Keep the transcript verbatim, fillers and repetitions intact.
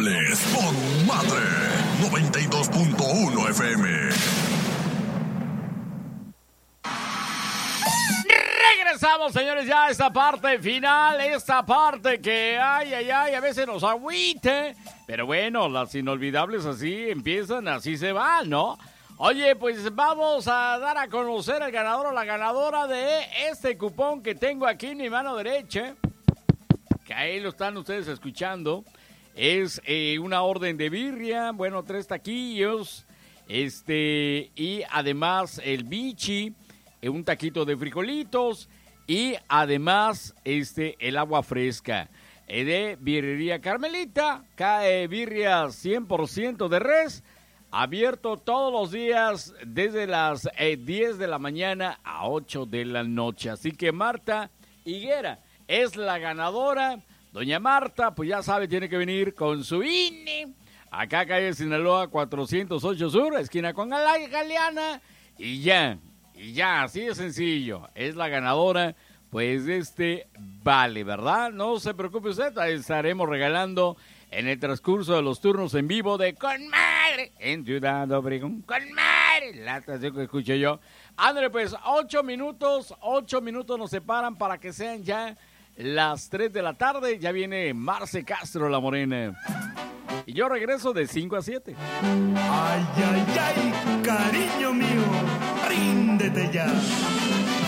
Inolvidables con Madre noventa y dos punto uno F M. Regresamos, señores, ya a esta parte final, esta parte que, ay, ay, ay, a veces nos agüite. Pero bueno, las inolvidables así empiezan, así se van, ¿no? Oye, pues vamos a dar a conocer al ganador o la ganadora de este cupón que tengo aquí en mi mano derecha. Que ahí lo están ustedes escuchando. Es eh, una orden de birria, bueno, tres taquillos, este, y además el bichi, eh, un taquito de frijolitos, y además este, el agua fresca. Eh, de Birrería Carmelita, cae birria cien por ciento de res, abierto todos los días desde las eh, diez de la mañana a ocho de la noche. Así que Marta Higuera es la ganadora. Doña Marta, pues ya sabe, tiene que venir con su I N E. Acá calle Sinaloa cuatrocientos ocho Sur, esquina con Galeana. Y ya, y ya, así de sencillo. Es la ganadora, pues, de este vale, ¿verdad? No se preocupe usted, estaremos regalando en el transcurso de los turnos en vivo de Con Madre en Ciudad Obregón. Con Madre, la estación que escucho yo. Ándale, pues, ocho minutos, ocho minutos nos separan para que sean ya las tres de la tarde. Ya viene Marce Castro, la morena. Y yo regreso de cinco a siete. Ay, ay, ay, cariño mío, ríndete ya.